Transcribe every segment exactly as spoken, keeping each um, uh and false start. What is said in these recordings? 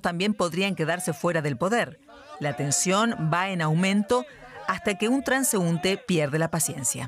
también podrían quedarse fuera del poder. La tensión va en aumento hasta que un transeúnte pierde la paciencia.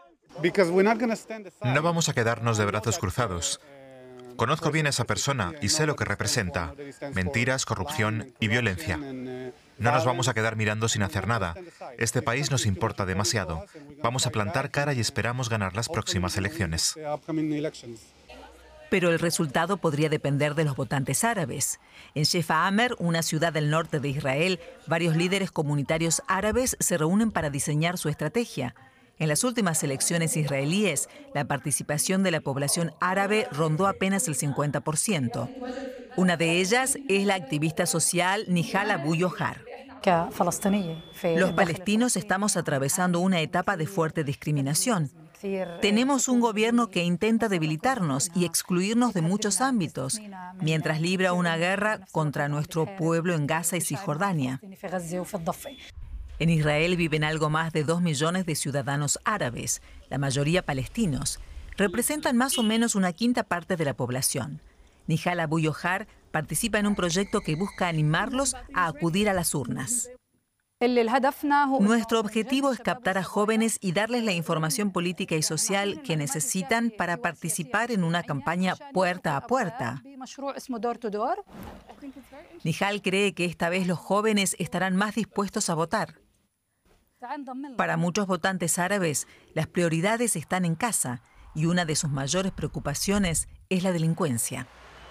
No vamos a quedarnos de brazos cruzados. Conozco bien a esa persona y sé lo que representa: mentiras, corrupción y violencia. No nos vamos a quedar mirando sin hacer nada. Este país nos importa demasiado. Vamos a plantar cara y esperamos ganar las próximas elecciones. Pero el resultado podría depender de los votantes árabes. En Shefa Amer, una ciudad del norte de Israel, varios líderes comunitarios árabes se reúnen para diseñar su estrategia. En las últimas elecciones israelíes, la participación de la población árabe rondó apenas el cincuenta por ciento. Una de ellas es la activista social Nihal Abu Yohar. Los palestinos estamos atravesando una etapa de fuerte discriminación. Tenemos un gobierno que intenta debilitarnos y excluirnos de muchos ámbitos, mientras libra una guerra contra nuestro pueblo en Gaza y Cisjordania. En Israel viven algo más de dos millones de ciudadanos árabes, la mayoría palestinos. Representan más o menos una quinta parte de la población. Nihal Abu Yohar participa en un proyecto que busca animarlos a acudir a las urnas. Nuestro objetivo es captar a jóvenes y darles la información política y social que necesitan para participar en una campaña puerta a puerta. Nihal cree que esta vez los jóvenes estarán más dispuestos a votar. Para muchos votantes árabes, las prioridades están en casa y una de sus mayores preocupaciones es la delincuencia.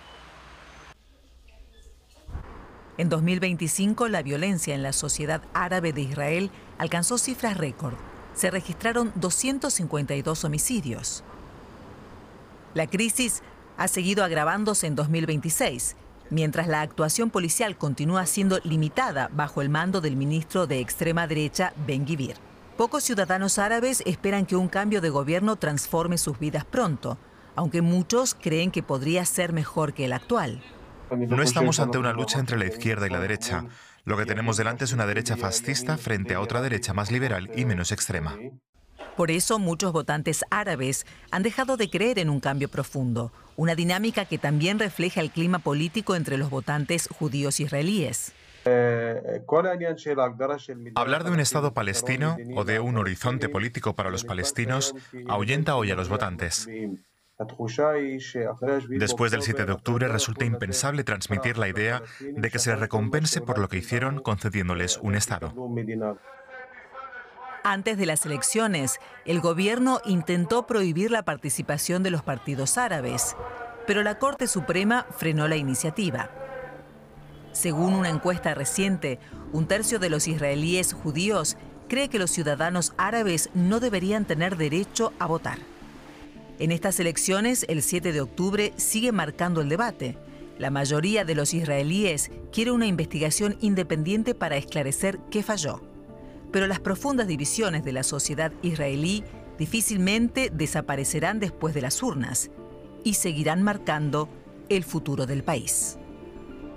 En dos mil veinticinco, la violencia en la sociedad árabe de Israel alcanzó cifras récord. Se registraron doscientos cincuenta y dos homicidios. La crisis ha seguido agravándose en dos mil veintiséis, mientras la actuación policial continúa siendo limitada bajo el mando del ministro de extrema derecha, Ben-Gvir. Pocos ciudadanos árabes esperan que un cambio de gobierno transforme sus vidas pronto, aunque muchos creen que podría ser mejor que el actual. No estamos ante una lucha entre la izquierda y la derecha. Lo que tenemos delante es una derecha fascista frente a otra derecha más liberal y menos extrema. Por eso muchos votantes árabes han dejado de creer en un cambio profundo, una dinámica que también refleja el clima político entre los votantes judíos israelíes. Hablar de un Estado palestino o de un horizonte político para los palestinos ahuyenta hoy a los votantes. Después del siete de octubre resulta impensable transmitir la idea de que se les recompense por lo que hicieron concediéndoles un Estado. Antes de las elecciones, el gobierno intentó prohibir la participación de los partidos árabes, pero la Corte Suprema frenó la iniciativa. Según una encuesta reciente, un tercio de los israelíes judíos cree que los ciudadanos árabes no deberían tener derecho a votar. En estas elecciones, el siete de octubre sigue marcando el debate. La mayoría de los israelíes quiere una investigación independiente para esclarecer qué falló. Pero las profundas divisiones de la sociedad israelí difícilmente desaparecerán después de las urnas y seguirán marcando el futuro del país.